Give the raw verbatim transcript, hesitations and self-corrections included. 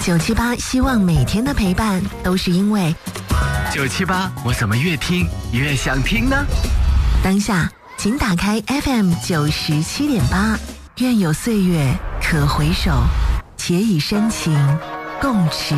九七八希望每天的陪伴都是因为九七八，我怎么越听越想听呢？ 当下，请打开 F M 九十七点八，愿有岁月可回首，且以深情共持。